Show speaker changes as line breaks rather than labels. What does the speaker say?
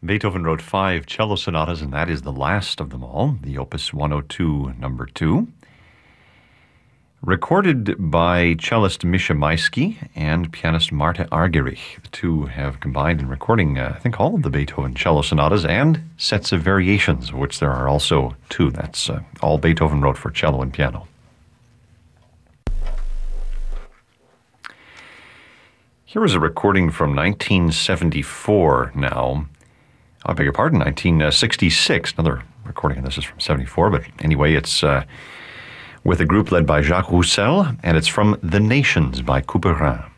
Beethoven wrote 5 cello sonatas, and that is the last of them all, the Opus 102, number 2. Recorded by cellist Misha Maisky and pianist Marta Argerich. The two have combined in recording, I think, all of the Beethoven cello sonatas and sets of variations, of which there are also 2. That's all Beethoven wrote for cello and piano. Here is a recording from 1974 now. I beg your pardon, 1966. Another recording of this is from 74, but anyway, it's with a group led by Jacques Roussel, and it's from The Nations by Couperin.